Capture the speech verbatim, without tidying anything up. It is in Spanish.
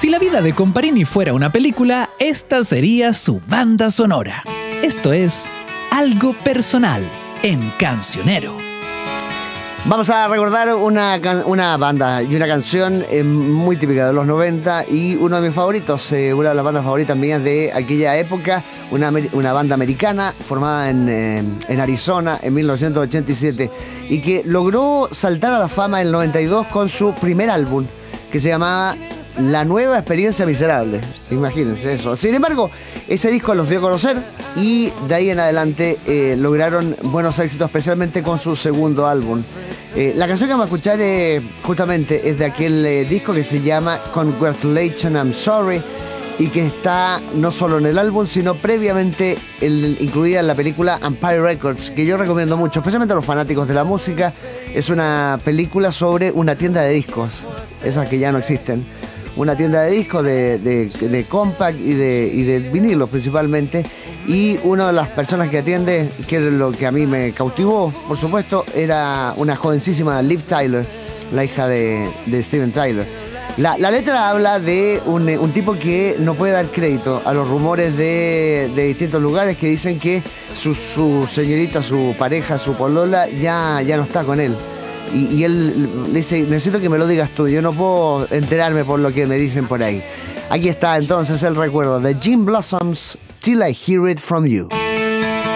Si la vida de Comparini fuera una película, esta sería su banda sonora. Esto es Algo Personal en Cancionero. Vamos a recordar una, una banda y una canción eh, muy típica de los noventa y uno de mis favoritos, eh, una de las bandas favoritas mías de aquella época, una, una banda americana formada en, eh, en Arizona en mil novecientos ochenta y siete y que logró saltar a la fama en el noventa y dos con su primer álbum que se llamaba La Nueva Experiencia Miserable. Imagínense eso. Sin embargo, ese disco los dio a conocer y de ahí en adelante eh, lograron buenos éxitos, especialmente con su segundo álbum. Eh, la canción que vamos a escuchar eh, justamente es de aquel eh, disco que se llama Congratulations, I'm Sorry, y que está no solo en el álbum, sino previamente el, incluida en la película Empire Records, que yo recomiendo mucho, especialmente a los fanáticos de la música. Es una película sobre una tienda de discos, esas que ya no existen. Una tienda de discos, de, de, de compact y de, y de vinilos principalmente. Y una de las personas que atiende, que es lo que a mí me cautivó, por supuesto, era una jovencísima Liv Tyler, la hija de, de Steven Tyler. La, la letra habla de un, un tipo que no puede dar crédito a los rumores de, de distintos lugares que dicen que su, su señorita, su pareja, su polola, ya, ya no está con él. Y, y él le dice, necesito que me lo digas tú, yo no puedo enterarme por lo que me dicen por ahí. Aquí está entonces el recuerdo de Gin Blossoms, Till I Hear It From You.